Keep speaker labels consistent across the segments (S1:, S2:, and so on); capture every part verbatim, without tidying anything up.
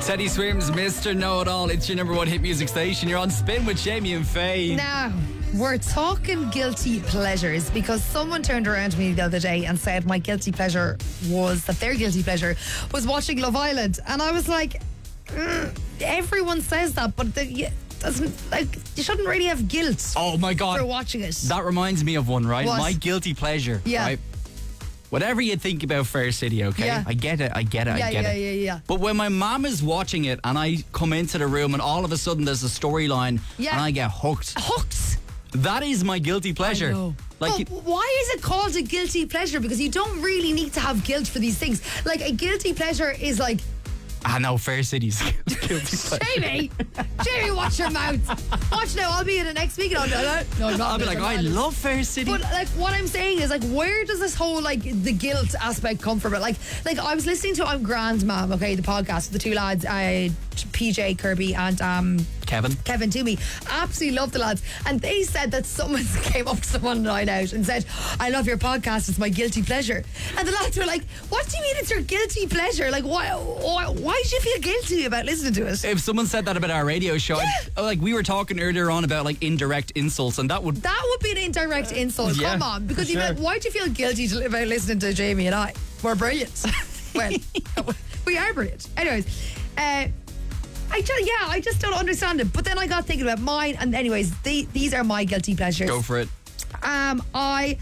S1: Teddy Swims, Mister Know-It-All. It's your number one hit music station. You're on Spin with Jamie and Faye.
S2: Now, we're talking guilty pleasures because someone turned around to me the other day and said my guilty pleasure was that their guilty pleasure was watching Love Island. And I was like, mm, everyone says that, but the, yeah, doesn't like you shouldn't really have guilt.
S1: Oh my God.
S2: For watching it.
S1: That reminds me of one, right?
S2: What?
S1: My guilty pleasure.
S2: Yeah.
S1: Right? Whatever you think about Fair City, okay?
S2: Yeah.
S1: I get it, I get it,
S2: Yeah,
S1: I get
S2: yeah,
S1: it.
S2: yeah, yeah.
S1: But when my mom is watching it and I come into the room and all of a sudden there's a storyline
S2: Yeah.
S1: and I get hooked.
S2: Hooked.
S1: That is my guilty pleasure.
S2: I know.
S1: Like
S2: But
S1: it-
S2: why is it called a guilty pleasure? Because you don't really need to have guilt for these things. Like a guilty pleasure is like,
S1: I know Fair City's guilty pleasure.
S2: Jamie, Jamie, watch your mouth. Watch now. I'll be in it next week. And I'll, no, no, I'm not.
S1: I'll be like, I love Fair City.
S2: But like, what I'm saying is like, where does this whole like the guilt aspect come from? It like, like I was listening to I'm Grand Mom, okay, the podcast, the two lads, uh, P J Kirby and um.
S1: Kevin.
S2: Kevin Toomey. Absolutely love the lads. And they said that someone came up to them one night out and said, I love your podcast, it's my guilty pleasure. And the lads were like, what do you mean it's your guilty pleasure? Like, why why, why do you feel guilty about listening to it?
S1: If someone said that about our radio show,
S2: Yeah.
S1: I'd- like we were talking earlier on about like indirect insults, and that would
S2: That would be an indirect insult.
S1: yeah,
S2: Come on. Because
S1: for
S2: you'd be
S1: sure.
S2: like, why do you feel guilty to, about listening to Jamie and I? We're brilliant. Well, we are brilliant. Anyways, uh, I just, yeah, I just don't understand it. But then I got thinking about mine, and anyways, the, these are my guilty pleasures.
S1: go for it.
S2: Um, I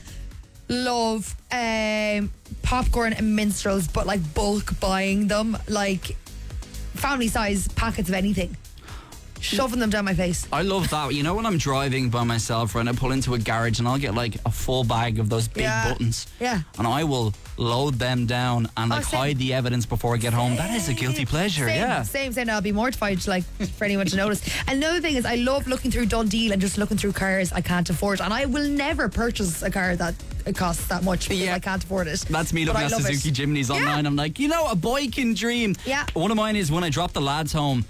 S2: love um popcorn and minstrels, but like bulk buying them, like family size packets of anything, shoving them down my face.
S1: I love that. You know, when I'm driving by myself, right, I pull into a garage and I'll get like a full bag of those big
S2: Yeah.
S1: buttons.
S2: Yeah.
S1: And I will load them down and like
S2: Oh, same.
S1: hide the evidence before I get home. That is a guilty pleasure,
S2: Same,
S1: yeah.
S2: Same, same. I'll be mortified, like, for anyone to notice. And another thing is, I love looking through Dundee and just looking through cars I can't afford. And I will never purchase a car that it costs that much because
S1: Yeah.
S2: I can't afford it.
S1: That's me
S2: But
S1: looking
S2: I
S1: at
S2: love it.
S1: Suzuki Jimneys online. I'm like, you know, a boy can dream.
S2: Yeah.
S1: One of mine is when I drop the lads home.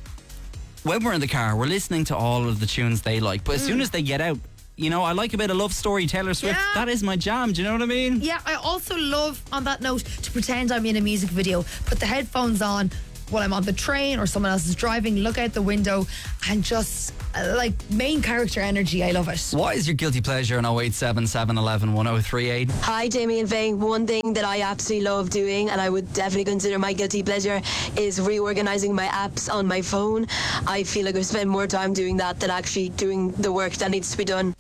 S1: When we're in the car, we're listening to all of the tunes they like. But as soon as they get out, you know, I like a bit of love story, Taylor Swift.
S2: Yeah.
S1: That is my jam. Do you know what I mean?
S2: Yeah, I also love, on that note, to pretend I'm in a music video, put the headphones on while I'm on the train or someone else is driving, look out the window and just uh, like main character energy. I love it.
S1: What is your guilty pleasure on oh eight seven, seven one one, one oh three eight?
S3: Hi, Jamie and Faye. One thing that I absolutely love doing, and I would definitely consider my guilty pleasure, is reorganizing my apps on my phone. I feel like I spend more time doing that than actually doing the work that needs to be done.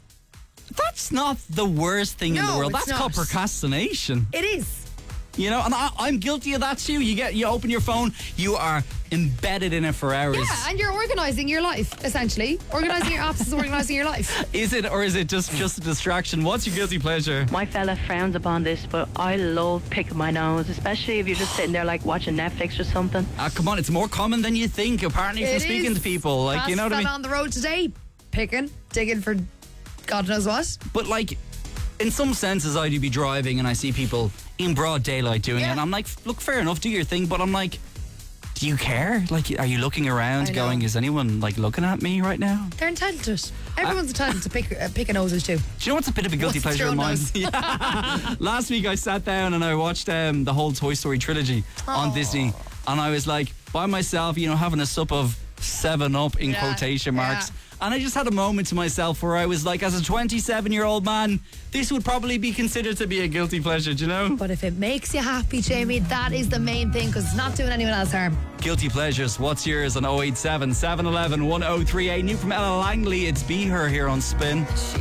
S1: That's not the worst thing in
S2: No,
S1: the world.
S2: it's
S1: That's called
S2: not.
S1: procrastination.
S2: It is.
S1: You know, and I, I'm guilty of that too. You get, you open your phone, you are embedded in it for hours.
S2: Yeah, and you're organising your life, essentially. Organising your apps is organising your life.
S1: Is it, or is it just just a distraction? What's your guilty pleasure?
S4: My fella frowns upon this, but I love picking my nose, especially if you're just sitting there like watching Netflix or something.
S1: Ah, come on, it's more common than you think. Apparently, from
S2: It
S1: speaking
S2: is.
S1: to people, like, you know what I
S2: Fast
S1: mean.
S2: fella on the road today, picking, digging for God knows what.
S1: But like, in some senses, I'd be driving and I see people in broad daylight doing it,
S2: Yeah.
S1: and I'm like, look, fair enough, do your thing. But I'm like, do you care? Like, are you looking around,
S2: I know.
S1: going, is anyone like looking at me right now?
S2: They're entitled to it. Everyone's entitled to pick uh, pick a noses too.
S1: Do you know what's a bit of a guilty
S2: What's
S1: pleasure of
S2: your
S1: mine?
S2: nose?
S1: Yeah. Last week I sat down and I watched um, the whole Toy Story trilogy on
S2: Aw.
S1: Disney, and I was like by myself, you know, having a sup of seven up in
S2: Yeah,
S1: quotation marks.
S2: yeah.
S1: And I just had a moment to myself where I was like, as a twenty-seven year old man, this would probably be considered to be a guilty pleasure, do you know?
S2: But if it makes you happy, Jamie, that is the main thing because it's not doing anyone else harm.
S1: Guilty pleasures, what's yours on oh eight seven, seven one one, one oh three eight? New from Ella Langley, it's Be Her here on Spin.